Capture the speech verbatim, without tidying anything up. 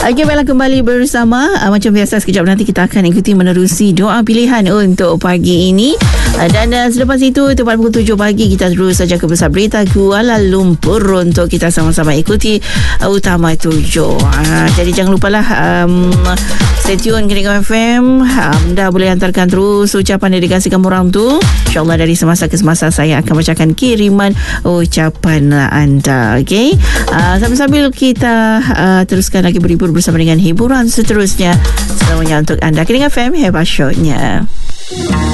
Okey, baiklah, kembali bersama. uh, Macam biasa, sekejap nanti kita akan ikuti menerusi doa pilihan untuk pagi ini. uh, Dan uh, selepas itu, tepat pukul tujuh pagi, kita terus saja ke Pusat Berita Kuala Lumpur untuk kita sama-sama ikuti uh, Utama Tujuh. uh, Jadi jangan lupalah um, stay tune ke Dengar F M. Anda boleh hantarkan terus ucapan dedikasi kamu orang tu. InsyaAllah dari semasa ke semasa saya akan bacakan kiriman ucapan anda. Okey, uh, sambil-sambil kita uh, teruskan lagi berhibur bersama dengan hiburan seterusnya semuanya untuk anda. Dengar F M, hebat shownya.